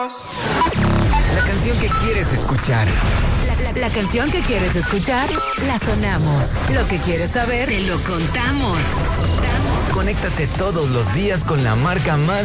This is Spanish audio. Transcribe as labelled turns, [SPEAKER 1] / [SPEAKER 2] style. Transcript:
[SPEAKER 1] La canción que quieres escuchar.
[SPEAKER 2] La canción que quieres escuchar, la sonamos. Lo que quieres saber, te lo contamos.
[SPEAKER 1] Conéctate todos los días con la marca más